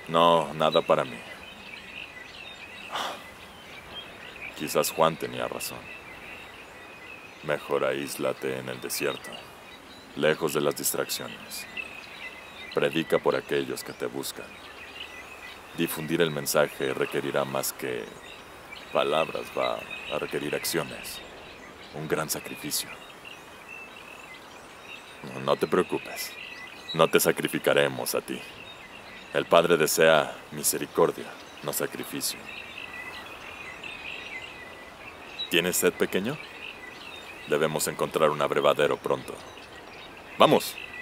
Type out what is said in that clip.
No, nada para mí. Quizás Juan tenía razón. Mejor aíslate en el desierto, lejos de las distracciones. Predica por aquellos que te buscan. Difundir el mensaje requerirá más que palabras, va a requerir acciones. Un gran sacrificio. No te preocupes. No te sacrificaremos a ti. El Padre desea misericordia, no sacrificio. ¿Tienes sed, pequeño? Debemos encontrar un abrevadero pronto. ¡Vamos!